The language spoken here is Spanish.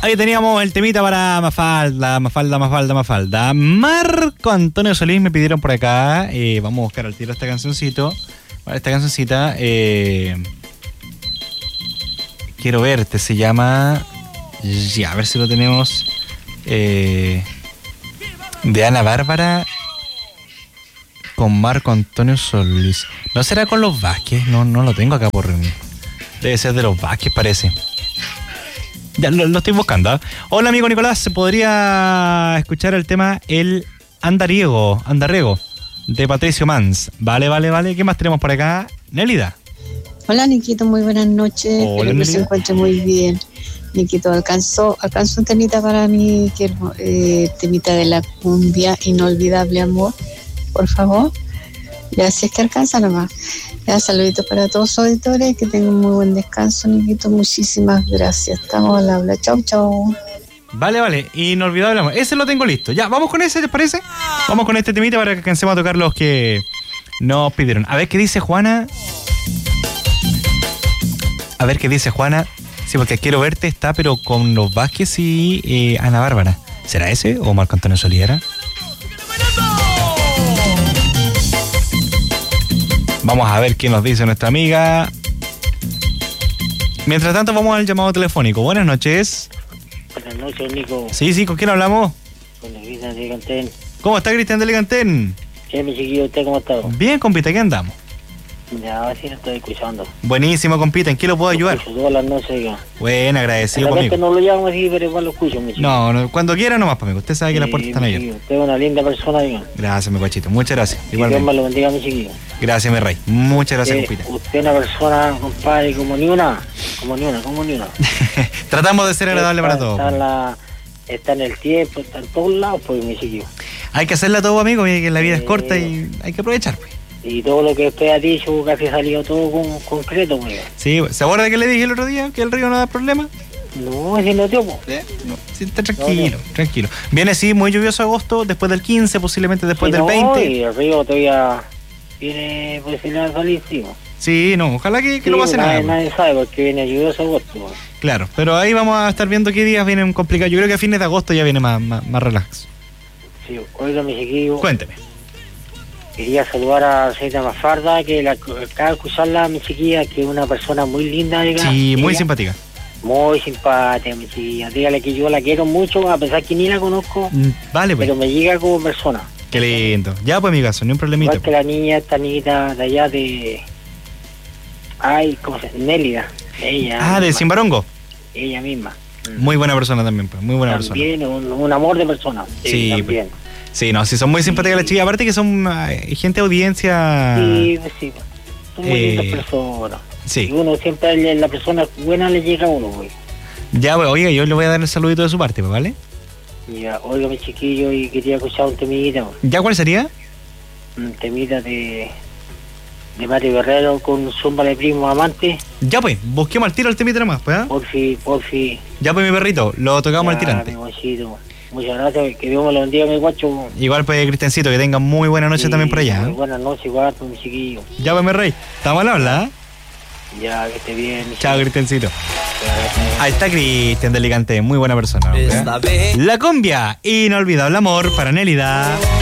Ahí teníamos el temita para Mafalda. Marco Antonio Solís me pidieron por acá. Vamos a buscar al tiro esta cancioncita. Quiero verte, se llama. Ya, a ver si lo tenemos. De Ana Bárbara con Marco Antonio Solís. ¿No será con los Vázquez? No lo tengo acá por. Debe ser de los Vázquez, parece. Ya lo estoy buscando. Hola, amigo Nicolás, ¿se podría escuchar el tema El Andarriego de Patricio Mans? Vale. ¿Qué más tenemos por acá? Nélida. Hola, Niquito, muy buenas noches. Hola, espero que se encuentre muy bien. Niquito, alcanzó un temita para mí, temita de la cumbia, Inolvidable Amor, por favor. Ya, si es que alcanza nomás. Ya, saluditos para todos los auditores, que tengan muy buen descanso, Niquito, muchísimas gracias. Estamos al habla, chau. Vale, Inolvidable Amor. Ese lo tengo listo. Ya, vamos con ese, ¿les parece? Vamos con este temita para que alcancemos a tocar los que nos pidieron. A ver qué dice Juana. Sí, porque Quiero Verte está, pero con los Vázquez y Ana Bárbara. ¿Será ese o Marco Antonio Soliera? Vamos a ver qué nos dice nuestra amiga. Mientras tanto, vamos al llamado telefónico. Buenas noches. Buenas noches, Nico. Sí, ¿con quién hablamos? Con el Cristian de Ligantén. ¿Cómo está Cristian de Ligantén? Sí, mi chiquillo, ¿usted cómo está? Bien, compita, ¿qué andamos? Ya, sí, lo estoy escuchando. Buenísimo, compita, ¿en qué lo puedo ayudar? Escucho todas las noches, diga. Bueno, agradecido conmigo. conmigo. No lo llamo así, pero igual lo escucho, mi chiquillo. No, cuando quiera nomás, amigo. Usted sabe que las puertas están abiertas. Usted es una linda persona, diga. Gracias, mi guachito. Muchas gracias. Dios me lo bendiga, mi chiquillo. Gracias, mi rey. Muchas gracias, compita. Usted es una persona, compadre, como ni una. Tratamos de ser agradable para todos. Está en el tiempo, está en todos lados, pues, mi chiquillo. Hay que hacerla todo, amigo, que la vida es corta y hay que aprovechar, pues. Y todo lo que usted ha dicho casi ha salido todo concreto, pues. Sí, ¿se acuerda que le dije el otro día que el río no da problema? No, ese no dio, pues. No, sí, está tranquilo. Viene, sí, muy lluvioso agosto, después del 15, posiblemente después del 20. Y el río todavía viene, pues, sin la salir, sí, pues. Sí, no, ojalá que no pase nada. Nadie sabe porque viene lluvioso agosto, pues. Claro, pero ahí vamos a estar viendo qué días vienen complicados. Yo creo que a fines de agosto ya viene más relax. Sí, oiga, mi chiquillo. Cuénteme. Quería saludar a la señorita Mafalda, que acaba de escucharla, mi chiquilla, que es una persona muy linda, digamos. Sí, muy simpática. Muy simpática, mi chiquilla. Dígale que yo la quiero mucho, a pesar que ni la conozco. Vale, pues. Pero me llega como persona. Qué lindo. Ya, pues, mi caso, ni un problemita. Igual que la niña, esta niñita de allá de... Ay, ¿cómo se llama? Nélida. Ella. De Simbarongo. Ella misma. Muy buena persona también, pues. Muy buena persona. También, un amor de persona. Sí, también. Pues. Sí, no, sí, son muy simpáticas las chicas. Aparte que son gente de audiencia. Sí. Son muy lindas personas. Sí. Y uno siempre, la persona buena le llega a uno, güey. Ya, pues, oiga, yo le voy a dar el saludito de su parte, pues, ¿vale? Ya, oiga, mi chiquillo, y quería escuchar un temita. ¿Ya cuál sería? Un temita de Mati Guerrero con Zumba de Primo Amante. Ya, pues, busquemos al tiro el temita nomás, pues, ¿eh? Porfi. Ya, pues, mi perrito, lo tocamos al tirante. Mi guachito. Muchas gracias, que Dios me lo bendiga, mi guacho. Igual, pues, Cristiancito, que tenga muy buena noche también por allá. Muy buenas noches, igual, pues, mi chiquillo. Ya, pues, mi rey, estamos al habla, ¿eh? Ya, que esté bien. Chao, Cristiancito. Ahí está Cristian de Ligantén, muy buena persona. La cumbia, Inolvidable Amor para Nélida.